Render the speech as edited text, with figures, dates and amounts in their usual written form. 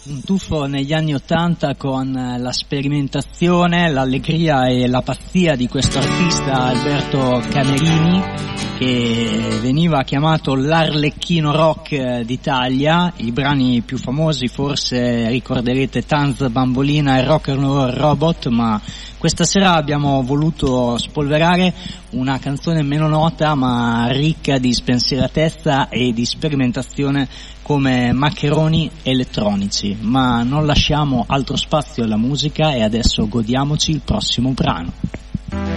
Un tuffo negli anni '80 con la sperimentazione, l'allegria e la pazzia di questo artista Alberto Camerini, che veniva chiamato l'Arlecchino Rock d'Italia. I brani più famosi forse ricorderete Tanz Bambolina e Rock and Roll Robot, ma questa sera abbiamo voluto spolverare una canzone meno nota ma ricca di spensieratezza e di sperimentazione come Maccheroni elettronici. Ma non lasciamo altro spazio alla musica e adesso godiamoci il prossimo brano.